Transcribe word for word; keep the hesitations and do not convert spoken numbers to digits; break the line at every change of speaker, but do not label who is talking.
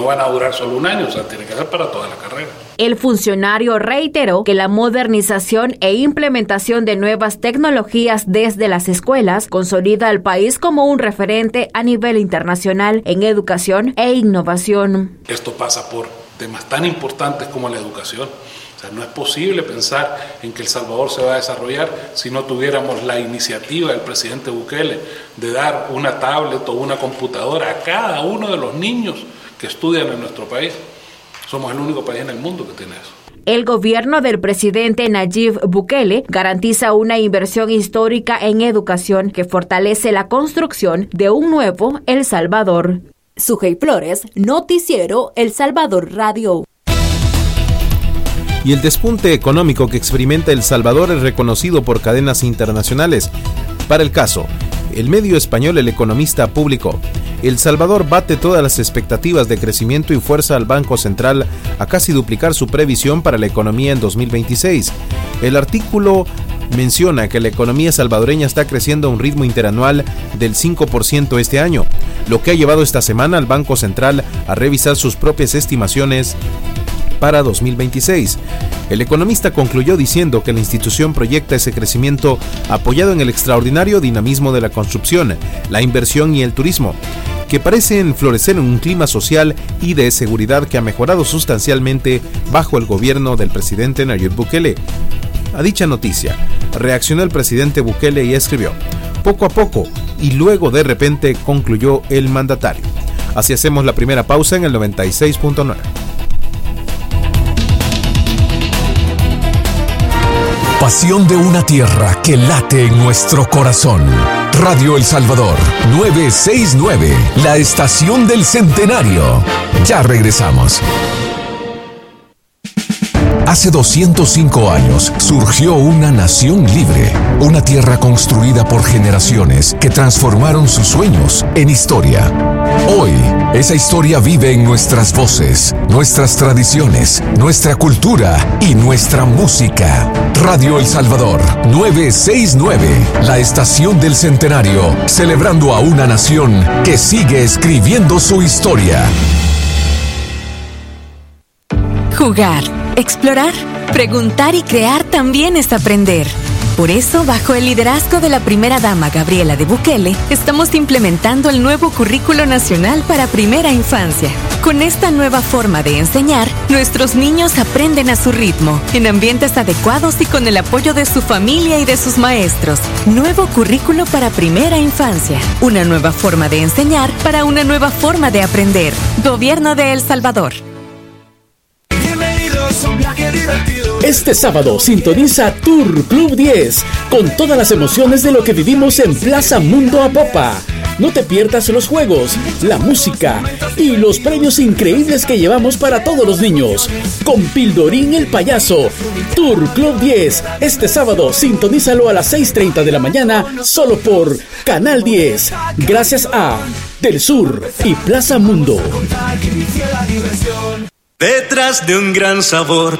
No van a durar solo un año, o sea, tiene que ser para toda la carrera.
El funcionario reiteró que la modernización e implementación de nuevas tecnologías desde las escuelas consolida al país como un referente a nivel internacional en educación e innovación.
Esto pasa por temas tan importantes como la educación. O sea, no es posible pensar en que El Salvador se va a desarrollar si no tuviéramos la iniciativa del presidente Bukele de dar una tablet o una computadora a cada uno de los niños que estudian en nuestro país. Somos el único país en el mundo que tiene eso.
El gobierno del presidente Nayib Bukele garantiza una inversión histórica en educación que fortalece la construcción de un nuevo El Salvador.
Sujei Flores, Noticiero El Salvador Radio.
Y el despunte económico que experimenta El Salvador es reconocido por cadenas internacionales. Para el caso, el medio español El Economista publicó: El Salvador bate todas las expectativas de crecimiento y fuerza al Banco Central a casi duplicar su previsión para la economía en dos mil veintiséis. El artículo menciona que la economía salvadoreña está creciendo a un ritmo interanual del cinco por ciento este año, lo que ha llevado esta semana al Banco Central a revisar sus propias estimaciones para dos mil veintiséis. El economista concluyó diciendo que la institución proyecta ese crecimiento apoyado en el extraordinario dinamismo de la construcción, la inversión y el turismo, que parecen florecer en un clima social y de seguridad que ha mejorado sustancialmente bajo el gobierno del presidente Nayib Bukele. A dicha noticia, reaccionó el presidente Bukele y escribió: poco a poco, y luego de repente concluyó el mandatario. Así hacemos la primera pausa en el noventa y seis punto nueve.
Pasión de una tierra que late en nuestro corazón. Radio El Salvador, novecientos sesenta y nueve, la estación del centenario. Ya regresamos. Hace doscientos cinco años surgió una nación libre, una tierra construida por generaciones que transformaron sus sueños en historia. Hoy, esa historia vive en nuestras voces, nuestras tradiciones, nuestra cultura y nuestra música. Radio El Salvador, novecientos sesenta y nueve, la estación del centenario, celebrando a una nación que sigue escribiendo su historia.
Jugar, explorar, preguntar y crear también es aprender. Por eso, bajo el liderazgo de la primera dama Gabriela de Bukele, estamos implementando el nuevo Currículo Nacional para Primera Infancia. Con esta nueva forma de enseñar, nuestros niños aprenden a su ritmo, en ambientes adecuados y con el apoyo de su familia y de sus maestros. Nuevo Currículo para Primera Infancia. Una nueva forma de enseñar para una nueva forma de aprender. Gobierno de El Salvador.
Este sábado sintoniza Tour Club diez con todas las emociones de lo que vivimos en Plaza Mundo Apopa. No te pierdas los juegos, la música y los premios increíbles que llevamos para todos los niños. Con Pildorín el Payaso. Tour Club diez. Este sábado sintonízalo a las seis treinta de la mañana solo por Canal diez. Gracias a Del Sur y Plaza Mundo.
Detrás de un gran sabor